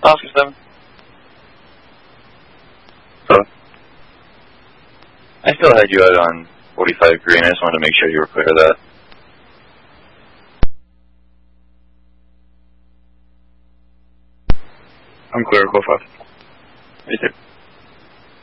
Oscar 7. So, I still had you out on 45 green. I just wanted to make sure you were clear of that. I'm clear, go 5. Me too.